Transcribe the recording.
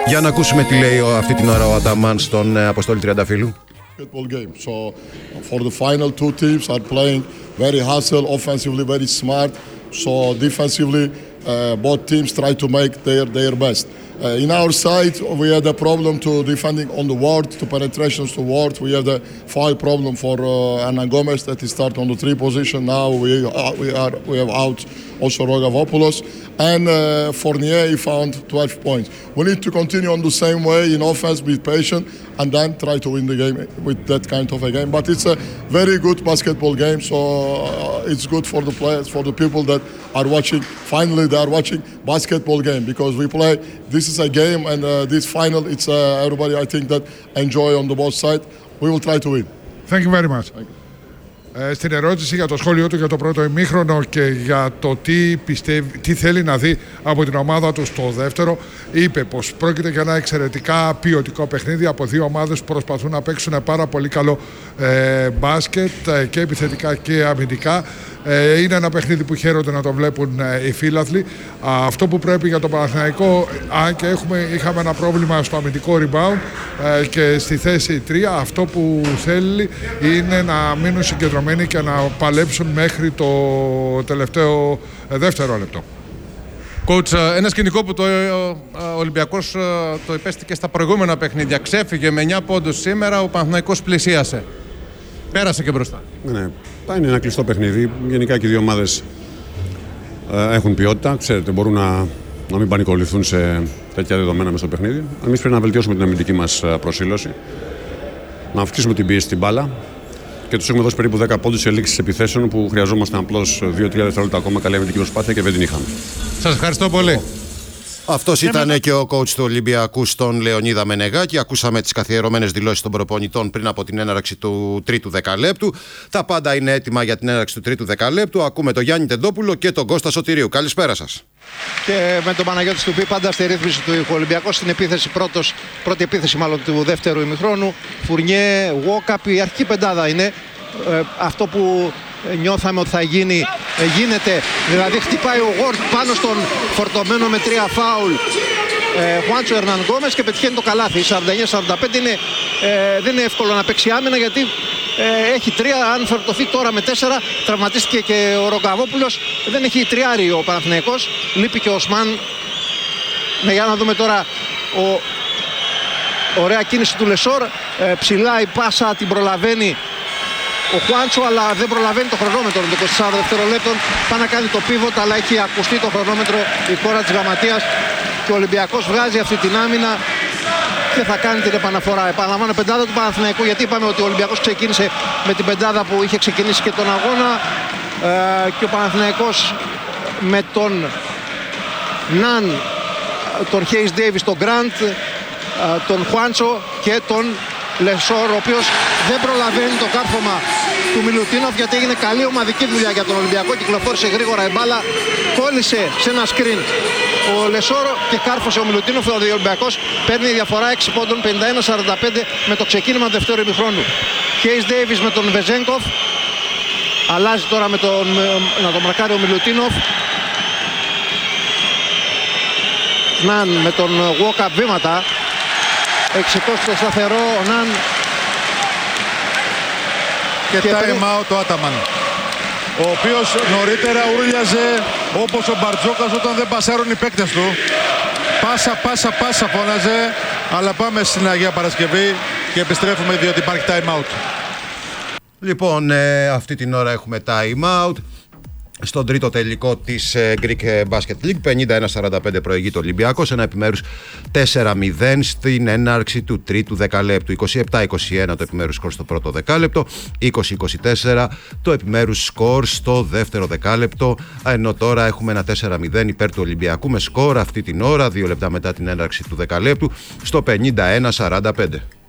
Για να ακούσουμε τι λέει αυτή την ώρα ο Αταμάν στον Αποστόλη Τριανταφύλου. Basketball game. So for the final two teams are playing very hustle, offensively very smart. So defensively, both teams try to make their best. In our side, we had a problem to defending on the ward, to penetrations to ward. We had a foul problem for Anna Gomez that he started on the 3 position. Now we have out also Rogavopoulos. And Fournier, he found 12 points. We need to continue on the same way in offense, be patient, and then try to win the game with that kind of a game. But it's a very good basketball game, so it's good for the players, for the people that are watching. Finally, they are watching basketball game because we play. This is a game, and this final, it's everybody I think that enjoy on the both side. We will try to win. Thank you very much. Στην ερώτηση για το σχόλιο του για το πρώτο ημίχρονο και για το τι θέλει να δει από την ομάδα του στο δεύτερο, είπε πως πρόκειται για ένα εξαιρετικά ποιοτικό παιχνίδι από δύο ομάδες που προσπαθούν να παίξουν πάρα πολύ καλό μπάσκετ και επιθετικά και αμυντικά. Είναι ένα παιχνίδι που χαίρονται να το βλέπουν οι φίλαθλοι. Αυτό που πρέπει για το Παναθηναϊκό, αν και είχαμε ένα πρόβλημα στο αμυντικό rebound και στη θέση 3, αυτό που θέλει είναι να μείνουν συγκεντρωμένοι και να παλέψουν μέχρι το τελευταίο δεύτερο λεπτό. Coach, ένα σκηνικό που ο Ολυμπιακός το υπέστηκε στα προηγούμενα παιχνίδια. Ξέφυγε με 9 πόντους σήμερα, ο Παναθηναϊκός πλησίασε. Πέρασε και μπροστά. Ναι, είναι ένα κλειστό παιχνίδι. Γενικά και οι δύο ομάδες έχουν ποιότητα. Ξέρετε, μπορούν να μην πανικοβληθούν σε τέτοια δεδομένα μέσα στο παιχνίδι. Εμείς πρέπει να βελτιώσουμε την αμυντική μας προσήλωση, να αυξήσουμε την πίεση στην μπάλα και τους έχουμε δώσει περίπου 10 πόντους σε λήξεις επιθέσεων που χρειαζόμασταν απλώς 2-3 δευτερόλεπτα ακόμα καλή αμυντική προσπάθεια και δεν την είχαμε. Σας ευχαριστώ πολύ. Αυτός ήταν και ο coach του Ολυμπιακού στον Λεωνίδα Μενεγάκη. Ακούσαμε τις καθιερωμένες δηλώσεις των προπονητών πριν από την έναρξη του τρίτου δεκαλέπτου. Τα πάντα είναι έτοιμα για την έναρξη του τρίτου δεκαλέπτου. Ακούμε τον Γιάννη Τεντόπουλο και τον Κώστα Σωτηρίου. Καλησπέρα σας. Και με τον Παναγιώτη Στουπή πάντα στη ρύθμιση του Ολυμπιακού στην επίθεση, πρώτη επίθεση μάλλον του δεύτερου ημιχρόνου. Φουρνιέ, Βόκαπ, η αρχική πεντάδα είναι. Αυτό που νιώθαμε ότι θα γίνει, γίνεται. Δηλαδή χτυπάει ο Γουόρτ πάνω στον φορτωμένο με 3 φάουλ Χουάντσο Ερναν Γκόμες και πετυχαίνει το καλάθι. 49-45 δεν είναι εύκολο να παίξει άμυνα γιατί έχει 3. Αν φορτωθεί τώρα με 4, τραυματίστηκε και ο Ρογκαβόπουλος. Δεν έχει τριάρι ο Παναθηναϊκός. Λείπει και ο Οσμάν. Για να δούμε τώρα ωραία κίνηση του Λεσόρ. Ψηλά η πάσα την προλαβαίνει ο Χουάντσο, αλλά δεν προλαβαίνει το χρονόμετρο των 24 δευτερολέπτων. Πάει να κάνει το πίβοτ, αλλά έχει ακουστεί το χρονόμετρο η κόρα της Γραμματείας και ο Ολυμπιακός βγάζει αυτή την άμυνα και θα κάνει την επαναφορά. Επαναλαμβάνω, πεντάδα του Παναθηναϊκού, γιατί είπαμε ότι ο Ολυμπιακός ξεκίνησε με την πεντάδα που είχε ξεκινήσει και τον αγώνα και ο Παναθηναϊκός με τον Ναν, τον Χέις Ντέιβις, τον Γκραντ, τον Χουάντσο και τον Λεσόρ, ο οποίος δεν προλαβαίνει το κάρφωμα του Μιλουτίνοφ γιατί έγινε καλή ομαδική δουλειά για τον Ολυμπιακό. Κυκλοφόρησε γρήγορα η μπάλα, κόλλησε σε ένα σκριν ο Λεσόρ και κάρφωσε ο Μιλουτίνοφ. Ο Ολυμπιακός παίρνει διαφορά 6 πόντων, 51-45 με το ξεκίνημα του δεύτερου ημιχρόνου. Χέις Ντέιβις με τον Βεζένκοφ, αλλάζει τώρα να τον μαρκάρει ο Μιλουτίνοφ. Ναν με τον Βόκαπ βήματα. Έχει σηκώσει το σταθερό ο Ναν. Και time out το Άταμαν, ο οποίος νωρίτερα ούρλιαζε όπως ο Μπαρτζόκας όταν δεν πασάρουν οι παίκτες του. Πάσα φώναζε, αλλά πάμε στην Αγία Παρασκευή και επιστρέφουμε διότι υπάρχει time out. Λοιπόν, αυτή την ώρα έχουμε time out. Στον τρίτο τελικό της Greek Basket League, 51-45 προηγείται ο Ολυμπιακός, ένα επιμέρους 4-0 στην έναρξη του τρίτου δεκαλέπτου. 27-21 το επιμέρους σκορ στο πρώτο δεκάλεπτο, 20-24 το επιμέρους σκορ στο δεύτερο δεκάλεπτο, ενώ τώρα έχουμε ένα 4-0 υπέρ του Ολυμπιακού με σκορ αυτή την ώρα, 2 λεπτά μετά την έναρξη του δεκαλέπτου, στο 51-45.